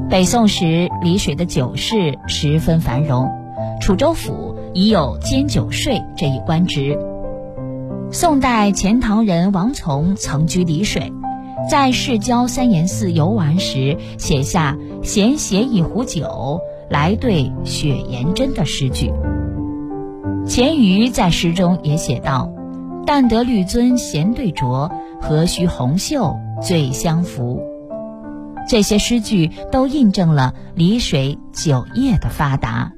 北宋时，丽水的酒市十分繁荣，楚州府已有监酒税这一官职。宋代钱塘人王从曾居丽水，在市郊三岩寺游玩时，写下“闲携一壶酒，来对雪颜真”的诗句。钱瑜在诗中也写道：“但得绿樽闲对酌，何须红袖最相扶。”这些诗句都印证了丽水酒业的发达。